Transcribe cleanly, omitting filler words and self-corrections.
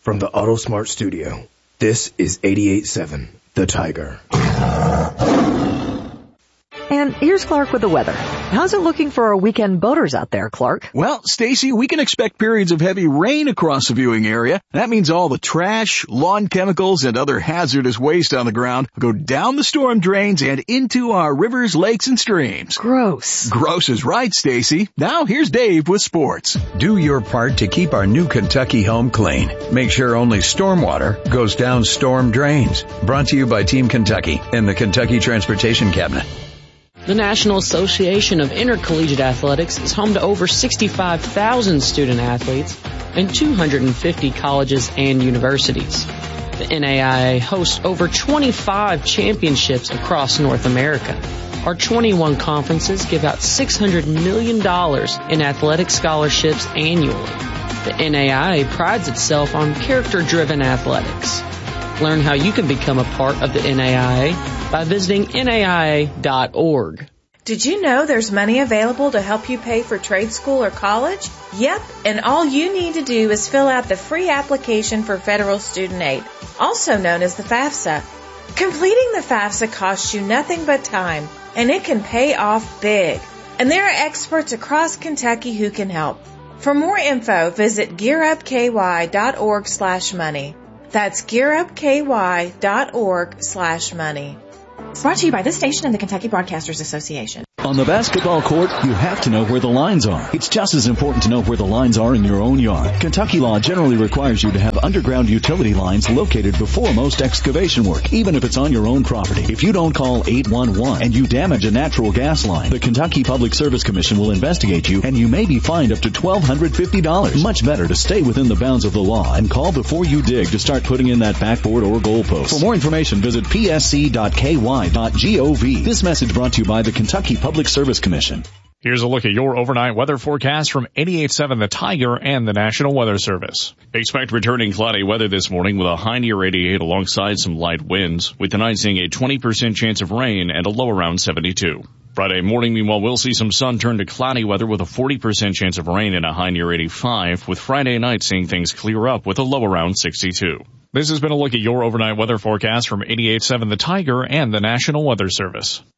From the AutoSmart Studio, this is 88.7, The Tiger. And here's Clark with the weather. How's it looking for our weekend boaters out there, Clark? Well, Stacy, we can expect periods of heavy rain across the viewing area. That means all the trash, lawn chemicals, and other hazardous waste on the ground will go down the storm drains and into our rivers, lakes, and streams. Gross. Gross is right, Stacy. Now here's Dave with sports. Do your part to keep our new Kentucky home clean. Make sure only stormwater goes down storm drains. Brought to you by Team Kentucky and the Kentucky Transportation Cabinet. The National Association of Intercollegiate Athletics is home to over 65,000 student athletes and 250 colleges and universities. The NAIA hosts over 25 championships across North America. Our 21 conferences give out $600 million in athletic scholarships annually. The NAIA prides itself on character-driven athletics. Learn how you can become a part of the NAIA by visiting NAIA.org. Did you know there's money available to help you pay for trade school or college? Yep, and all you need to do is fill out the free application for federal student aid, also known as the FAFSA. Completing the FAFSA costs you nothing but time, and it can pay off big. And there are experts across Kentucky who can help. For more info, visit gearupky.org/money. That's gearupky.org/money. Brought to you by this station and the Kentucky Broadcasters Association. On the basketball court, you have to know where the lines are. It's just as important to know where the lines are in your own yard. Kentucky law generally requires you to have underground utility lines located before most excavation work, even if it's on your own property. If you don't call 811 and you damage a natural gas line, the Kentucky Public Service Commission will investigate you and you may be fined up to $1,250. Much better to stay within the bounds of the law and call before you dig to start putting in that backboard or goalpost. For more information, visit psc.ky.gov. This message brought to you by the Kentucky Public Service Commission. Here's a look at your overnight weather forecast from 88.7 The Tiger and the National Weather Service. Expect returning cloudy weather this morning with a high near 88 alongside some light winds, with tonight seeing a 20% chance of rain and a low around 72. Friday morning, meanwhile, we'll see some sun turn to cloudy weather with a 40% chance of rain and a high near 85, with Friday night seeing things clear up with a low around 62. This has been a look at your overnight weather forecast from 88.7 The Tiger and the National Weather Service.